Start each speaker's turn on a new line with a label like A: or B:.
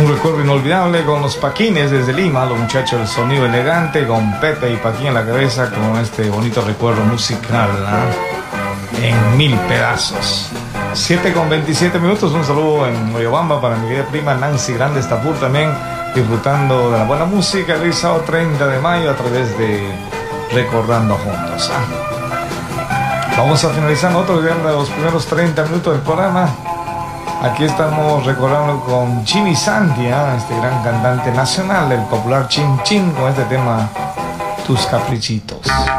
A: Un recuerdo inolvidable con los Paquines desde Lima, los muchachos del sonido elegante, con Pepe y Paquín en la cabeza, con este bonito recuerdo musical, ¿eh? En mil pedazos. 7:27. Un saludo en Moyobamba para mi querida prima Nancy Grande Estapur, también disfrutando de la buena música el sábado 30 de mayo a través de Recordando Juntos. Vamos a finalizar nosotros ya los primeros 30 minutos del programa. Aquí estamos recordando con Chimi Santi, este gran cantante nacional del popular Chin Chin, con este tema Tus Caprichitos.